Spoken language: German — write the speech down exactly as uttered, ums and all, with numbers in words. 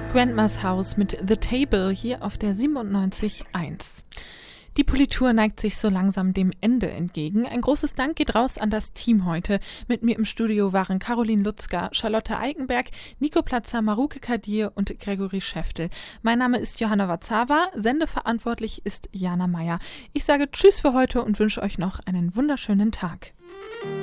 Grandma's House mit The Table hier auf der siebenundneunzig Komma eins. Die Politur neigt sich so langsam dem Ende entgegen. Ein großes Dank geht raus an das Team heute. Mit mir im Studio waren Caroline Lutzger, Charlotte Eikenberg, Nico Platzer, Maruke Kadir und Gregory Schäftel. Mein Name ist Johanna Wazawa, sendeverantwortlich ist Jana Meyer. Ich sage Tschüss für heute und wünsche euch noch einen wunderschönen Tag.